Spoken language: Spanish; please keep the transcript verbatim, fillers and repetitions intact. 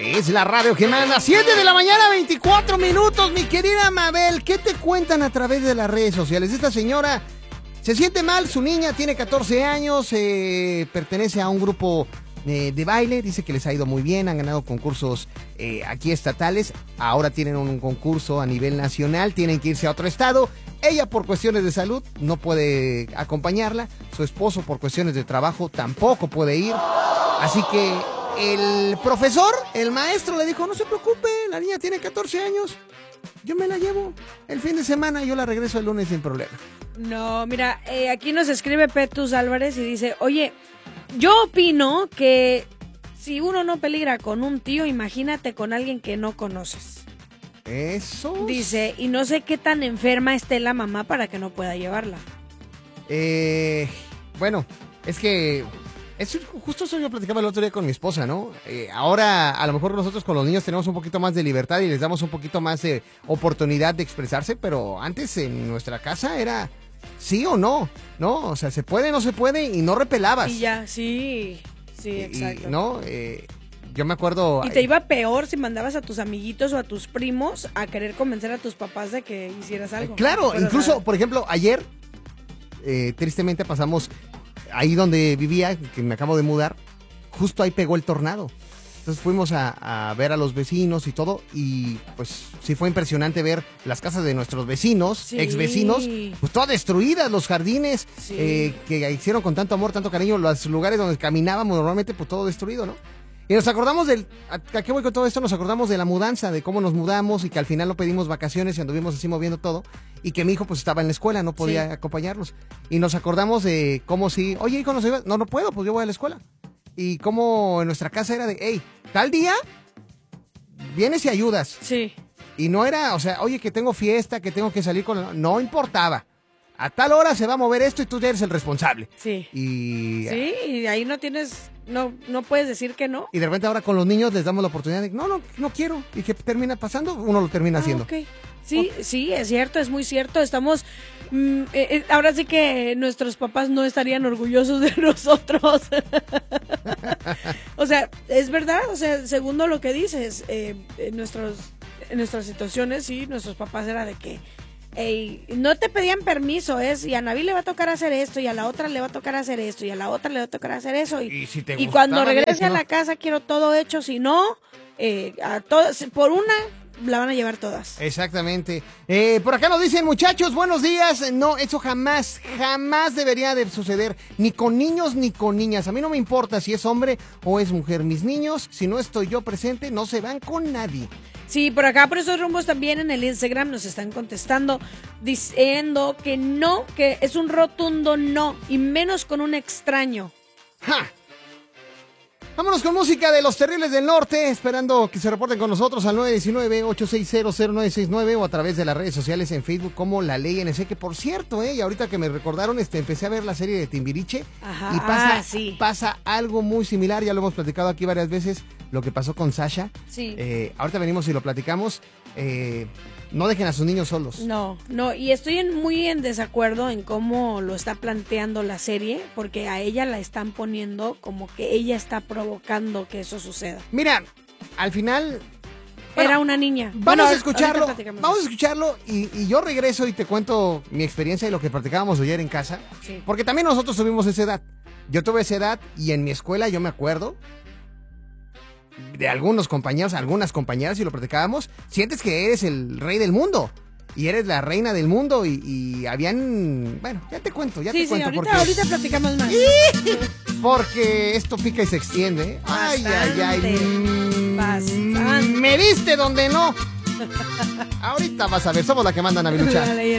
Es la radio que manda. siete de la mañana, veinticuatro minutos. Mi querida Mabel, ¿qué te cuentan a través de las redes sociales? Esta señora se siente mal, su niña tiene catorce años, eh, pertenece a un grupo eh, de baile, dice que les ha ido muy bien, han ganado concursos eh, aquí estatales, ahora tienen un concurso a nivel nacional, tienen que irse a otro estado. Ella por cuestiones de salud no puede acompañarla, su esposo por cuestiones de trabajo tampoco puede ir, así que el profesor, el maestro le dijo, no se preocupe, la niña tiene catorce años, yo me la llevo el fin de semana y yo la regreso el lunes sin problema. No, mira, eh, aquí nos escribe Petus Álvarez y dice, oye, yo opino que si uno no peligra con un tío, imagínate con alguien que no conoces. Eso. Dice, y no sé qué tan enferma esté la mamá para que no pueda llevarla. Eh, bueno, es que es justo eso yo platicaba el otro día con mi esposa, ¿no? Eh, ahora a lo mejor nosotros con los niños tenemos un poquito más de libertad y les damos un poquito más de oportunidad de expresarse, pero antes en nuestra casa era sí o no, ¿no? O sea, se puede, no se puede y no repelabas. Y ya, sí, sí, exacto. Y, ¿no? Eh, yo me acuerdo... Y te iba peor si mandabas a tus amiguitos o a tus primos a querer convencer a tus papás de que hicieras algo. Claro, pero, incluso, o sea, por ejemplo, ayer, eh, tristemente pasamos ahí donde vivía, que me acabo de mudar, justo ahí pegó el tornado. Entonces fuimos a, a ver a los vecinos y todo, y pues sí fue impresionante ver las casas de nuestros vecinos, sí. ex vecinos, pues todas destruidas, los jardines sí. eh, que hicieron con tanto amor, tanto cariño, los lugares donde caminábamos normalmente, pues todo destruido, ¿no? Y nos acordamos del, ¿a, a qué voy con todo esto? Nos acordamos de la mudanza, de cómo nos mudamos y que al final no pedimos vacaciones y anduvimos así moviendo todo y que mi hijo pues estaba en la escuela, no podía sí. acompañarlos. Y nos acordamos de cómo si, oye hijo, no se iba, no, no puedo, pues yo voy a la escuela. Y cómo en nuestra casa era de, hey, tal día vienes y ayudas. Sí. Y no era, o sea, oye que tengo fiesta, que tengo que salir con... No importaba. A tal hora se va a mover esto y tú ya eres el responsable. Sí. Y... Sí, y ahí no tienes... No, no puedes decir que no. Y de repente ahora con los niños les damos la oportunidad de, no, no, no quiero. ¿Y qué termina pasando? Uno lo termina ah, haciendo. Okay. Sí, okay. sí, es cierto, es muy cierto. Estamos, mm, eh, ahora sí que nuestros papás no estarían orgullosos de nosotros. O sea, es verdad, o sea, segundo lo que dices, eh, en, nuestros, en nuestras situaciones, sí, nuestros papás era de que, ey, no te pedían permiso, es, y a Naví le va a tocar hacer esto, y a la otra le va a tocar hacer esto, y a la otra le va a tocar hacer eso, y, y, si te y cuando regrese bien, si a no... la casa quiero todo hecho, si no, eh, a todos, por una... la van a llevar todas. Exactamente. Eh, por acá nos dicen, muchachos, buenos días. No, eso jamás, jamás debería de suceder. Ni con niños ni con niñas. A mí no me importa si es hombre o es mujer. Mis niños, si no estoy yo presente, no se van con nadie. Sí, por acá, por esos rumbos también en el Instagram nos están contestando diciendo que no, que es un rotundo no, y menos con un extraño. ¡Ja! Vámonos con música de Los Terribles del Norte, esperando que se reporten con nosotros al nueve uno nueve, ocho seis cero, cero nueve seis nueve o a través de las redes sociales en Facebook como La Ley N C, que por cierto, eh, y ahorita que me recordaron, este, empecé a ver la serie de Timbiriche. Ajá, y pasa, ah, sí. pasa algo muy similar, ya lo hemos platicado aquí varias veces, lo que pasó con Sasha. Sí. Eh, ahorita venimos y lo platicamos. Eh, no dejen a sus niños solos. No, no, y estoy en, muy en desacuerdo en cómo lo está planteando la serie, porque a ella la están poniendo como que ella está provocando que eso suceda. Mira, al final... Bueno, era una niña. Vamos bueno, a escucharlo, vamos a eso. escucharlo y, y yo regreso y te cuento mi experiencia y lo que platicábamos ayer en casa. Sí. Porque también nosotros tuvimos esa edad. Yo tuve esa edad y en mi escuela yo me acuerdo de algunos compañeros, algunas compañeras, y lo platicábamos, sientes que eres el rey del mundo y eres la reina del mundo y, y habían, bueno, ya te cuento, ya sí, te sí, cuento. ahorita, porque, ahorita platicamos más. Porque esto pica y se extiende. Ay, ay, ay. Bastante. Me diste donde no. Ahorita vas a ver, somos la que mandan a mi luchar.